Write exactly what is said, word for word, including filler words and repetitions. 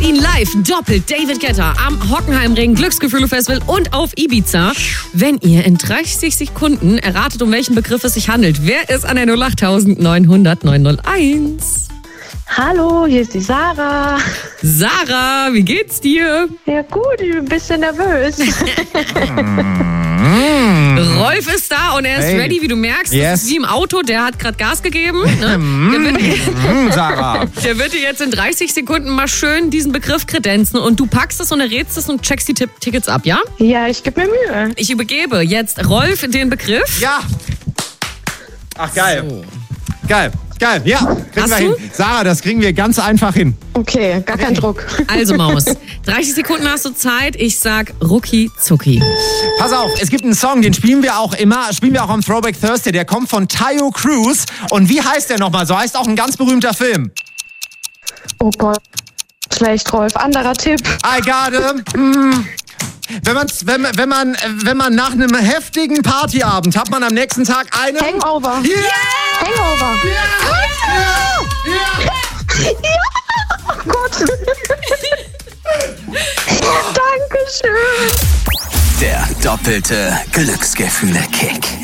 ihn live, doppelt David Guetta am Hockenheimring Glücksgefühle Festival und auf Ibiza. Wenn ihr in dreißig Sekunden erratet, um welchen Begriff es sich handelt, wer ist an der null acht neun null null neun null eins? Hallo, hier ist die Sarah. Sarah, wie geht's dir? Ja gut, ich bin ein bisschen nervös. Rolf ist da und er ist Hey. ready, wie du merkst. Yes. Das ist wie im Auto, der hat gerade Gas gegeben. Ne? Der, wird, Mm, Sarah. der wird dir jetzt in dreißig Sekunden mal schön diesen Begriff kredenzen und du packst es und errätst es und checkst die Tipp- Tickets ab, ja? Ja, ich gebe mir Mühe. Ich übergebe jetzt Rolf den Begriff. Ja. Ach, geil. So. Geil. Geil. Ja, kriegen Hast wir du? hin. Sarah, das kriegen wir ganz einfach hin. Okay, gar kein Druck. Also Maus, dreißig Sekunden hast du Zeit. Ich sag Rucki Zucki. Pass auf, es gibt einen Song, den spielen wir auch immer, spielen wir auch am Throwback Thursday, der kommt von Tayo Cruz. Und wie heißt der nochmal? So heißt auch ein ganz berühmter Film. Oh Gott, schlecht, Rolf. Anderer Tipp. I got him. Mm. Wenn, man's, wenn, wenn, man, wenn man nach einem heftigen Partyabend hat man am nächsten Tag einen... Hangover. Yeah! Hangover. Ja! Oh Gott. Dankeschön. Der doppelte Glücksgefühle-Kick.